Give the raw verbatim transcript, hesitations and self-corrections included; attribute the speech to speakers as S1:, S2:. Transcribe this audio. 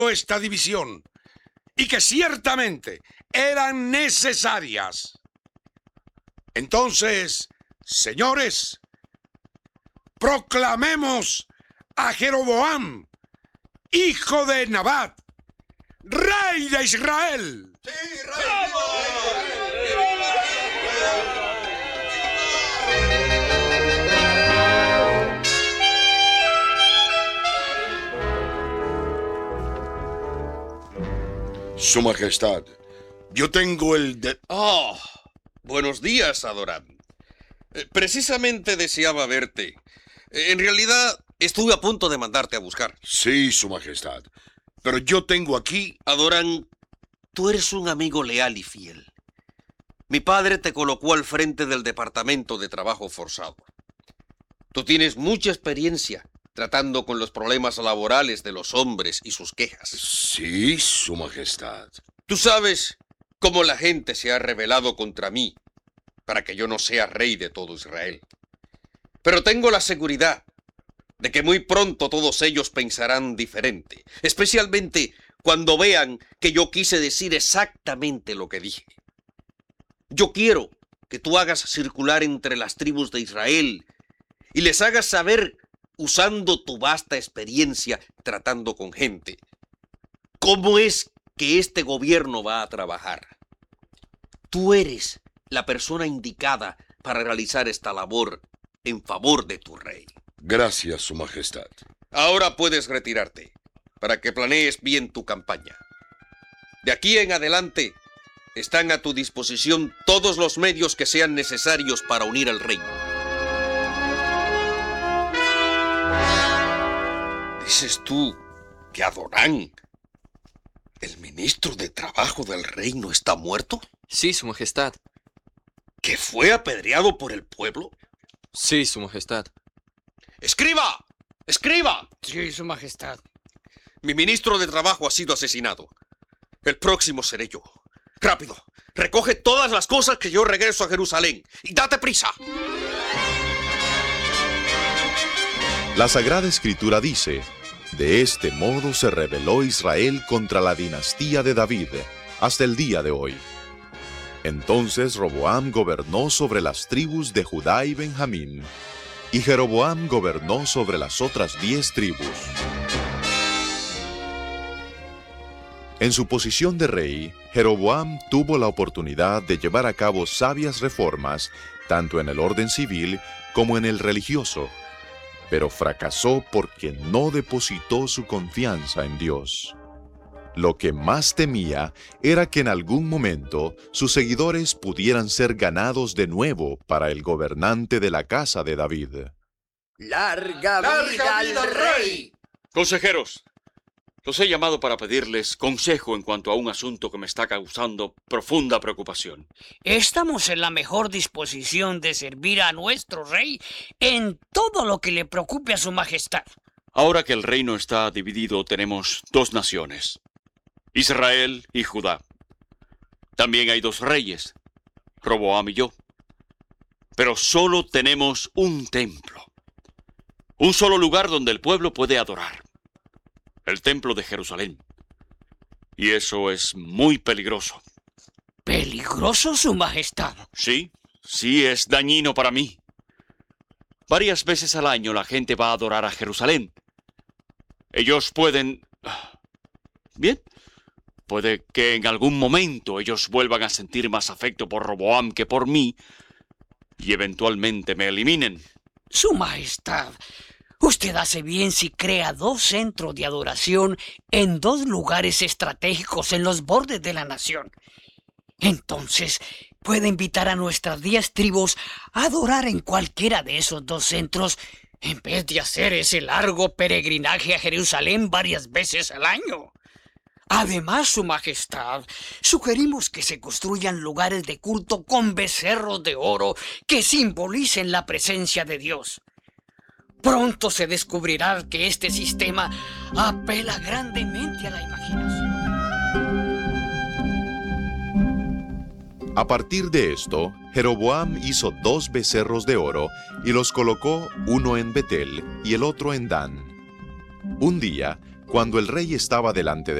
S1: esta división y que ciertamente eran necesarias. Entonces, señores, proclamemos a Jeroboam, hijo de Nabat, rey de Israel.
S2: ¡Sí, rey!
S1: Su Majestad, yo tengo el de...
S3: Oh, buenos días, Adoram. Eh, precisamente deseaba verte. Eh, en realidad, estuve a punto de mandarte a buscar.
S1: Sí, Su Majestad, pero yo tengo aquí...
S3: Adoram, tú eres un amigo leal y fiel. Mi padre te colocó al frente del Departamento de Trabajo Forzado. Tú tienes mucha experiencia tratando con los problemas laborales de los hombres y sus quejas.
S1: Sí, Su Majestad.
S3: Tú sabes cómo la gente se ha rebelado contra mí para que yo no sea rey de todo Israel. Pero tengo la seguridad de que muy pronto todos ellos pensarán diferente, especialmente cuando vean que yo quise decir exactamente lo que dije. Yo quiero que tú hagas circular entre las tribus de Israel y les hagas saber, usando tu vasta experiencia tratando con gente, cómo es que este gobierno va a trabajar. Tú eres la persona indicada para realizar esta labor en favor de tu rey.
S1: Gracias, Su Majestad.
S3: Ahora puedes retirarte para que planees bien tu campaña. De aquí en adelante están a tu disposición todos los medios que sean necesarios para unir al reino. ¿Dices tú que Adonán, el ministro de Trabajo del reino, está muerto?
S4: Sí, Su Majestad.
S3: ¿Que fue apedreado por el pueblo?
S4: Sí, Su Majestad.
S3: ¡Escriba! ¡Escriba!
S5: Sí, Su Majestad.
S3: Mi ministro de Trabajo ha sido asesinado. El próximo seré yo. Rápido, recoge todas las cosas que yo regreso a Jerusalén. ¡Y date prisa!
S6: La Sagrada Escritura dice: de este modo se rebeló Israel contra la dinastía de David, hasta el día de hoy. Entonces Roboam gobernó sobre las tribus de Judá y Benjamín, y Jeroboam gobernó sobre las otras diez tribus. En su posición de rey, Jeroboam tuvo la oportunidad de llevar a cabo sabias reformas, tanto en el orden civil como en el religioso, pero fracasó porque no depositó su confianza en Dios. Lo que más temía era que en algún momento sus seguidores pudieran ser ganados de nuevo para el gobernante de la casa de David.
S2: ¡Larga, ¡Larga vida al rey!
S7: Consejeros, los he llamado para pedirles consejo en cuanto a un asunto que me está causando profunda preocupación.
S5: Estamos en la mejor disposición de servir a nuestro rey en todo lo que le preocupe a Su Majestad.
S7: Ahora que el reino está dividido, tenemos dos naciones, Israel y Judá. También hay dos reyes, Roboam y yo. Pero solo tenemos un templo, un solo lugar donde el pueblo puede adorar. El templo de Jerusalén. Y eso es muy peligroso.
S5: ¿Peligroso, Su Majestad?
S7: Sí, sí es dañino para mí. Varias veces al año la gente va a adorar a Jerusalén. Ellos pueden... Bien, puede que en algún momento ellos vuelvan a sentir más afecto por Roboam que por mí y eventualmente me eliminen.
S5: Su Majestad, usted hace bien si crea dos centros de adoración en dos lugares estratégicos en los bordes de la nación. Entonces, puede invitar a nuestras diez tribus a adorar en cualquiera de esos dos centros en vez de hacer ese largo peregrinaje a Jerusalén varias veces al año. Además, Su Majestad, sugerimos que se construyan lugares de culto con becerros de oro que simbolicen la presencia de Dios. Pronto se descubrirá que este sistema apela grandemente a la imaginación.
S6: A partir de esto, Jeroboam hizo dos becerros de oro y los colocó uno en Betel y el otro en Dan. Un día, Cuando el rey estaba delante